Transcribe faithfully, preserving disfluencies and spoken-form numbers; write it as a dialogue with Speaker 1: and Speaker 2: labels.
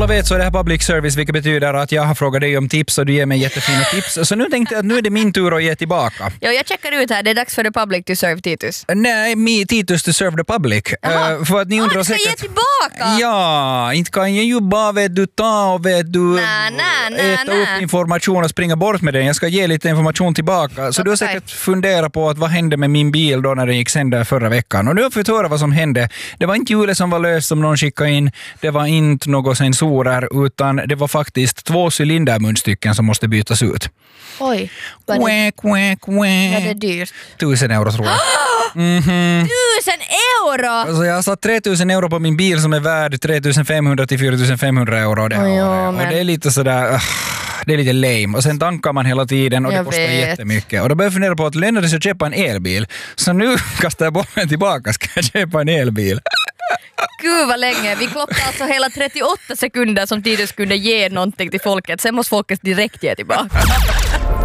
Speaker 1: alla vet så är det här public service, vilket betyder att jag har frågat dig om tips och du ger mig jättefina tips. Så nu tänkte jag att nu är det min tur att ge tillbaka.
Speaker 2: Ja, jag checkar ut här. Det är dags för the public to serve Titus.
Speaker 1: Nej, me, Titus to serve the public. Uh, för att ni undrar
Speaker 2: ah, du ska
Speaker 1: säkert...
Speaker 2: ge tillbaka?
Speaker 1: Ja, inte kan jag ju bara vet du ta och vet du
Speaker 2: nä, nä, nä,
Speaker 1: äta
Speaker 2: nä.
Speaker 1: upp information och springa bort med den. Jag ska ge lite information tillbaka. Så du har säkert funderat på att vad hände med min bil då när den gick sönder förra veckan. Och nu har vi fått höra vad som hände. Det var inte hjulet som var löst som någon skickade in. Det var inte några sensorer utan det var faktiskt två cylindermunstycken som måste bytas ut.
Speaker 2: Oj, vad är det,
Speaker 1: Quack, quack,
Speaker 2: vad är det dyrt?
Speaker 1: Tusen euro tror jag. Mm-hmm.
Speaker 2: Tusen euro!
Speaker 1: Alltså jag har satt tre tusen euro på min bil som är värd tre tusen femhundra till fyra tusen femhundra euro det här
Speaker 2: oh,
Speaker 1: året.
Speaker 2: men...
Speaker 1: Och det är lite sådär... Uh, det är lite lame. Och sen tankar man hela tiden och
Speaker 2: jag
Speaker 1: det kostar
Speaker 2: vet.
Speaker 1: jättemycket. Och då börjar jag fundera på att lönar det sig att köpa en elbil. Så nu kastar jag bollen tillbaka. Ska jag köpa en elbil?
Speaker 2: Gud vad länge. Vi klockar alltså hela trettioåtta sekunder som Titus kunde ge någonting till folket. Sen måste folket direkt ge tillbaka.